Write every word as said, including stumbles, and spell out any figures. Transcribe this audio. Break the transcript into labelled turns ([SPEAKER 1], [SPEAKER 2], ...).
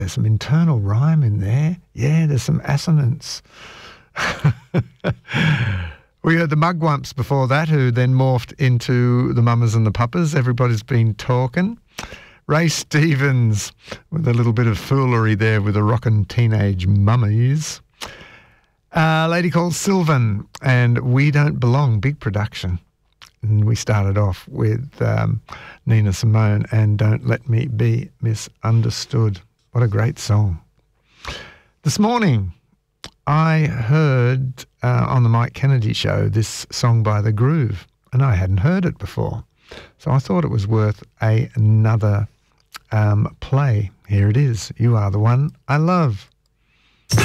[SPEAKER 1] There's some internal rhyme in there. Yeah, there's some assonance. We heard the Mugwumps before that, who then morphed into the Mamas and the Papas. Everybody's been talking. Ray Stevens with a little bit of foolery there with the rockin' teenage mummies. A lady called Sylvan and We Don't Belong, big production. And we started off with um, Nina Simone and Don't Let Me Be Misunderstood. What a great song. This morning, I heard uh, on the Mike Kennedy show this song by The Groove, and I hadn't heard it before. So I thought it was worth a, another um, play. Here it is. You Are the One I Love.